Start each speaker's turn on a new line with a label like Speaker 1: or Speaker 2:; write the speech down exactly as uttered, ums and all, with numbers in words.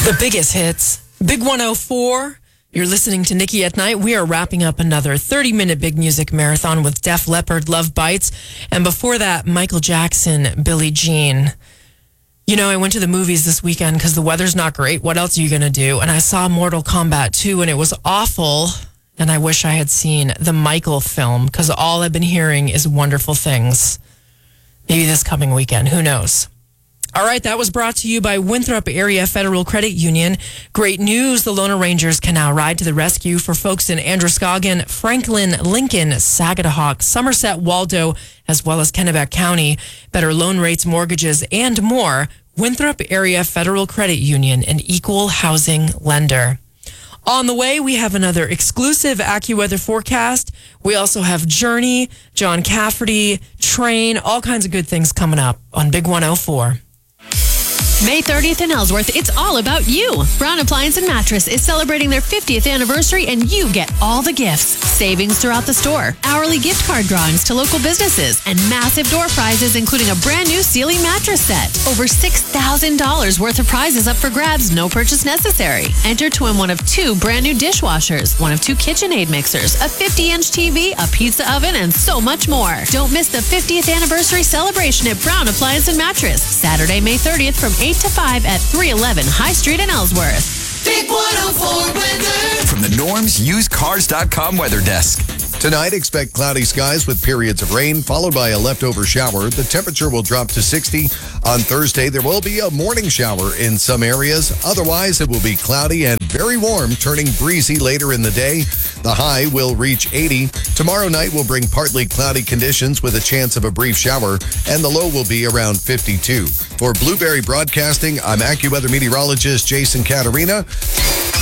Speaker 1: The biggest hits. Big one oh four. You're listening to Nikki at Night. We are wrapping up another thirty-minute big music marathon with Def Leppard, Love Bites. And before that, Michael Jackson, Billie Jean. You know, I went to the movies this weekend because the weather's not great. What else are you going to do? And I saw Mortal Kombat two, and it was awful. And I wish I had seen the Michael film because all I've been hearing is wonderful things. Maybe this coming weekend. Who knows? All right, that was brought to you by Winthrop Area Federal Credit Union. Great news, the Lona Rangers can now ride to the rescue for folks in Androscoggin, Franklin, Lincoln, Sagadahoc, Somerset, Waldo, as well as Kennebec County. Better loan rates, mortgages, and more. Winthrop Area Federal Credit Union, an equal housing lender. On the way, we have another exclusive AccuWeather forecast. We also have Journey, John Cafferty, Train, all kinds of good things coming up on Big one oh four.
Speaker 2: May thirtieth in Ellsworth, it's all about you. Brown Appliance and Mattress is celebrating their fiftieth anniversary, and you get all the gifts. Savings throughout the store, hourly gift card drawings to local businesses, and massive door prizes, including a brand new Sealy mattress set. Over six thousand dollars worth of prizes up for grabs, no purchase necessary. Enter to win one of two brand new dishwashers, one of two KitchenAid mixers, a fifty-inch T V, a pizza oven, and so much more. Don't miss the fiftieth anniversary celebration at Brown Appliance and Mattress, Saturday, May thirtieth from eight to five at three eleven High Street in Ellsworth.
Speaker 3: Big one oh four weather.
Speaker 4: From the Norms Used Cars dot com weather desk.
Speaker 5: Tonight, expect cloudy skies with periods of rain, followed by a leftover shower. The temperature will drop to sixty. On Thursday, there will be a morning shower in some areas. Otherwise, it will be cloudy and very warm, turning breezy later in the day. The high will reach eighty. Tomorrow night will bring partly cloudy conditions with a chance of a brief shower, and the low will be around fifty-two. For Blueberry Broadcasting, I'm AccuWeather meteorologist Jason Caterina.